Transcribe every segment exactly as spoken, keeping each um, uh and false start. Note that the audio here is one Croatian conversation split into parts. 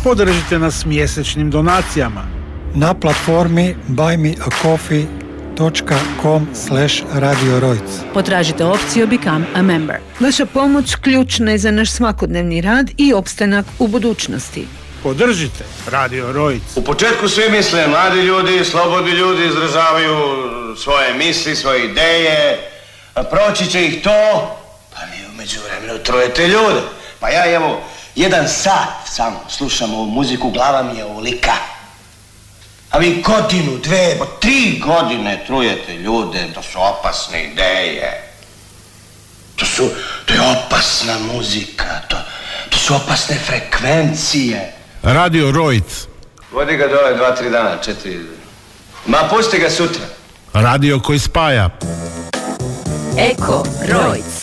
Podržite nas mjesečnim donacijama na platformi buy me a coffee dot com slash radio rojc. Potražite opciju Become a Member. Vaša pomoć ključna je za naš svakodnevni rad i opstanak u budućnosti. Podržite Radio Rojc. U početku svi misle, mladi ljudi, slobodni ljudi izražavaju svoje misli, svoje ideje, a proći će ih to, pa vi u međuvremenu trujete ljude. Pa ja evo, jedan sat samo slušam ovu muziku, glava mi je ovolika. A vi godinu, dve, tri godine trujete ljude, to su opasne ideje. To su, to je opasna muzika, to, to su opasne frekvencije. Radio Rojc. Vodi ga dole dva, tri dana, četiri. Ma pusti ga sutra. Radio koji spaja. Eko Rojc.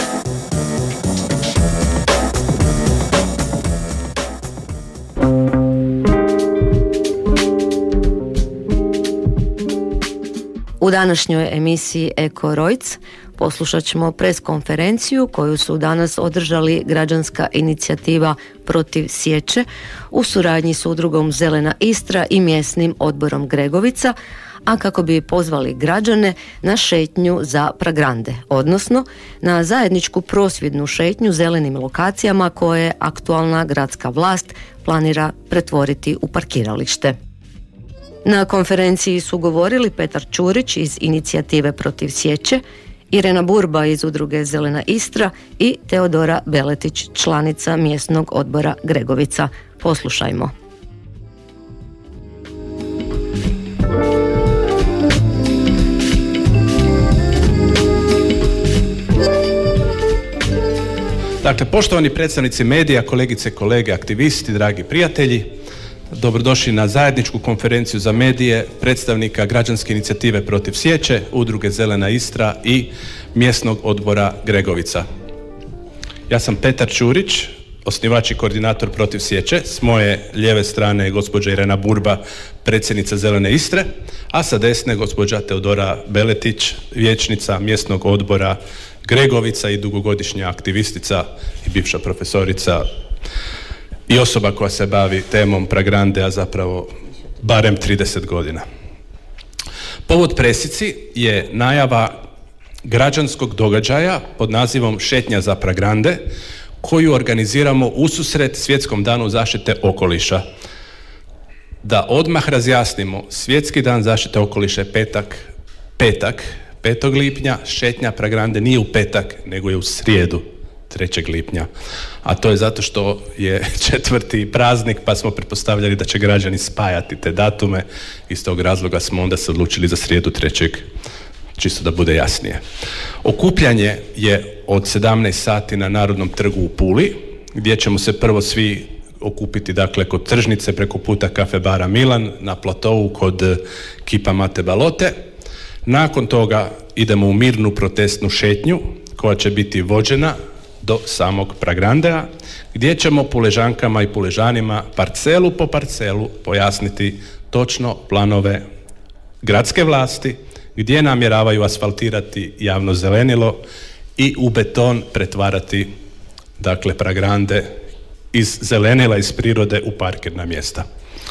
U današnjoj emisiji Eko Rojc poslušat ćemo preskonferenciju koju su danas održali građanska inicijativa protiv sječe u suradnji s udrugom Zelena Istra i mjesnim odborom Gregovica, a kako bi pozvali građane na šetnju za Pragrande, odnosno na zajedničku prosvjednu šetnju zelenim lokacijama koje aktualna gradska vlast planira pretvoriti u parkiralište. Na konferenciji su govorili Petar Čurić iz inicijative protiv sječe, Irena Burba iz udruge Zelena Istra i Teodora Beletić, članica mjesnog odbora Gregovica. Poslušajmo. Dakle, poštovani predstavnici medija, kolegice, kolege, aktivisti, dragi prijatelji, dobrodošli na zajedničku konferenciju za medije predstavnika građanske inicijative protiv sječe, udruge Zelena Istra i mjesnog odbora Gregovica. Ja sam Petar Čurić, osnivač i koordinator protiv sječe. S moje lijeve strane je gospođa Irena Burba, predsjednica Zelene Istre, a sa desne gospođa Teodora Beletić, vijećnica mjesnog odbora Gregovica i dugogodišnja aktivistica i bivša profesorica i osoba koja se bavi temom Pragrande, a zapravo barem trideset godina. Povod presici je najava građanskog događaja pod nazivom Šetnja za Pragrande, koju organiziramo ususret Svjetskom danu zaštite okoliša. Da odmah razjasnimo, Svjetski dan zaštite okoliša je petak, petak, petog lipnja, šetnja Pragrande nije u petak, nego je u srijedu, trećeg lipnja. A to je zato što je četvrti praznik, pa smo pretpostavljali da će građani spajati te datume. Iz tog razloga smo onda se odlučili za srijedu trećeg, čisto da bude jasnije. Okupljanje je od sedamnaest sati na Narodnom trgu u Puli, gdje ćemo se prvo svi okupiti, dakle, kod tržnice preko puta kafe bara Milan, na platovu kod kipa Mate Balote. Nakon toga idemo u mirnu protestnu šetnju koja će biti vođena do samog Pragrandea, gdje ćemo Puležankama i Puležanima parcelu po parcelu pojasniti točno planove gradske vlasti, gdje namjeravaju asfaltirati javno zelenilo i u beton pretvarati, dakle, Pragrande iz zelenila, iz prirode u parkirna mjesta.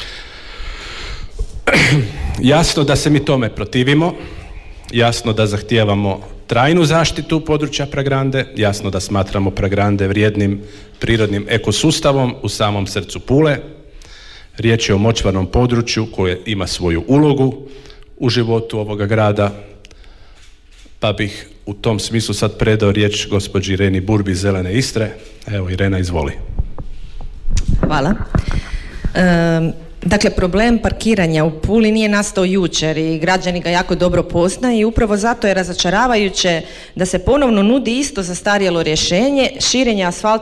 Jasno da se mi tome protivimo, jasno da zahtijevamo trajnu zaštitu područja Pragrande, jasno da smatramo Pragrande vrijednim prirodnim ekosustavom u samom srcu Pule. Riječ je o močvarnom području koje ima svoju ulogu u životu ovoga grada, pa bih u tom smislu sad predao riječ gospođi Ireni Burbi iz Zelene Istre. Evo, Irena, izvoli. Hvala. Um... Dakle, problem parkiranja u Puli nije nastao jučer i građani ga jako dobro poznaju i upravo zato je razočaravajuće da se ponovno nudi isto zastarjelo rješenje širenja asfalta